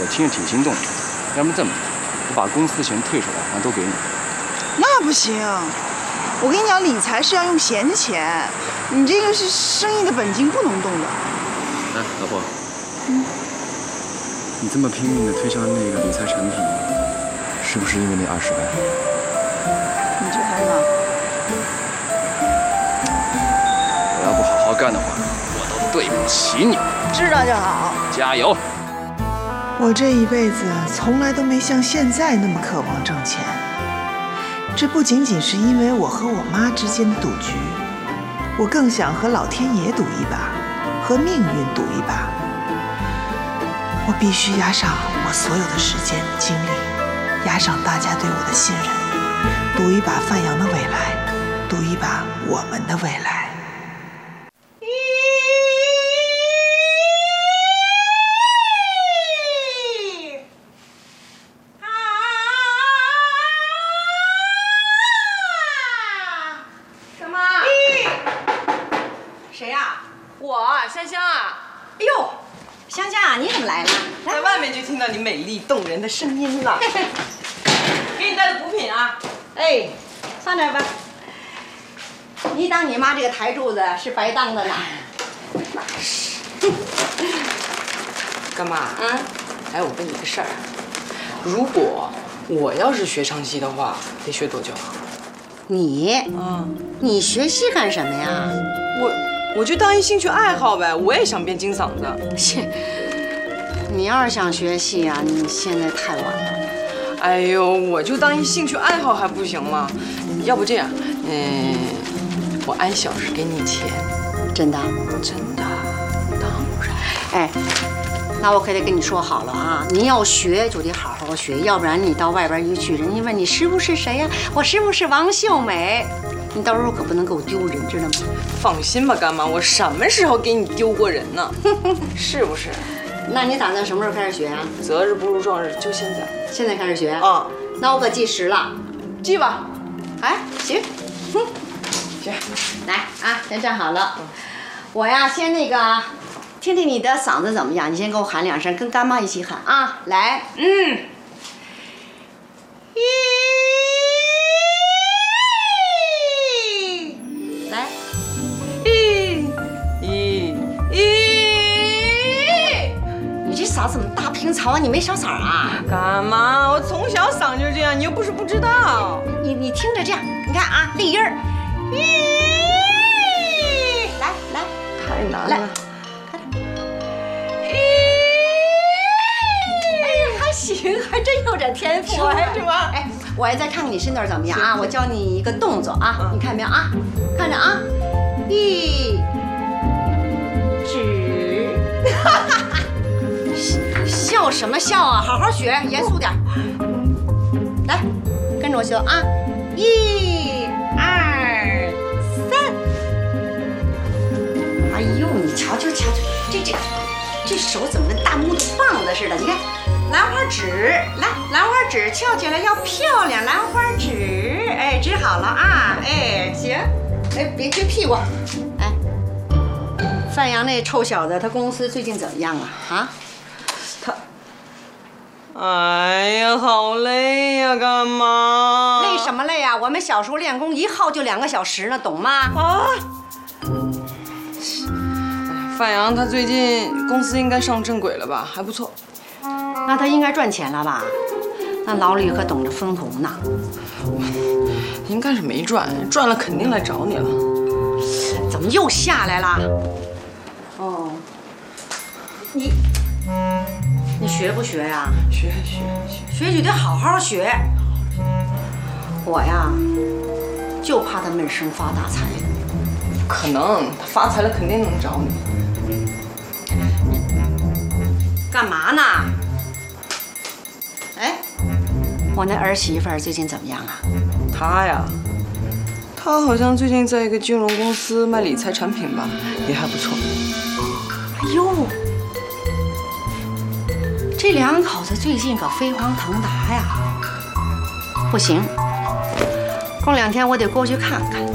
我听着挺心动的。要不这么，我把公司的钱退出来，然后都给你。 那不行，我跟你讲，理财是要用闲钱，你这个是生意的本金，不能动的。 哎，老婆，你这么拼命的推销那个理财产品，是不是因为那20万？ 你这孩子， 我要不好好干的话，我都对不起你。 知道就好。 加油！ 我这一辈子从来都没像现在那么渴望挣钱。这不仅仅是因为我和我妈之间的赌局，我更想和老天爷赌一把，和命运赌一把。我必须押上我所有的时间精力，押上大家对我的信任，赌一把范阳的未来，赌一把我们的未来。 谁呀？我香香啊！ 哎呦，香香啊，你怎么来了？ 在外面就听到你美丽动人的声音了。给你带的补品啊！ 哎，放这儿吧。你当你妈这个台柱子是白当的呢？ 那是。干妈？哎，我问你个事儿，如果我要是学唱戏的话，得学多久啊？ 你学戏干什么呀？ 我就当一兴趣爱好呗，我也想变金嗓子。 切，你要是想学戏啊，你现在太晚了。 哎呦，我就当一兴趣爱好还不行吗？要不这样，我按小时给你钱。 真的？ 真的，当然。 哎，那我可得跟你说好了啊，你要学就得好好学，要不然你到外边一去，人家问你师傅是谁呀？我师傅是王秀美。你到时候可不能给我丢人，知道吗？ 放心吧，干妈，我什么时候给你丢过人呢？是不是？ 那你打算什么时候开始学啊？ 择日不如撞日，就现在。 现在开始学？ 那我可计时了， 记吧。 哎，行， 行， 来啊，先站好了。我呀，先那个，听听你的嗓子怎么样？你先给我喊2声，跟干妈一起喊啊！来，来，你这嗓子怎么大平槽啊？你没小嗓啊？ 干嘛？我从小嗓就这样，你又不是不知道。 你听着这样，你看啊，立音儿，来， 太难了。 来，哎呀，还行，还真有点天赋， 是吗？ 哎，我再看看你身段怎么样啊？我教你一个动作啊，你看没有啊？看着啊，指，笑什么笑啊？好好学，严肃点。来，跟着我学啊，1、2、3。哎呦，你瞧，这手怎么跟大木头棒子似的？你看，兰花指，来，兰花指翘起来要漂亮，兰花指，哎，指好了啊，哎，行，哎，别撅屁股，哎，范阳那臭小子，他公司最近怎么样啊？啊？ 哎呀，好累呀，干嘛？ 累什么累啊？我们小时候练功一耗就2个小时呢，懂吗？ 啊！范阳他最近公司应该上正轨了吧？还不错。 那他应该赚钱了吧？那老李可懂得分红呢。 应该是没赚，赚了肯定来找你了。 怎么又下来了？哦，你学不学呀？学就得好好学。我呀，就怕他闷声发大财。 不可能，他发财了肯定能找你。 干嘛呢？哎，我那儿媳妇儿最近怎么样啊？ 她呀，她好像最近在一个金融公司卖理财产品吧，也还不错。 哎呦，这2口子最近可飞黄腾达呀！不行，过2天我得过去看看。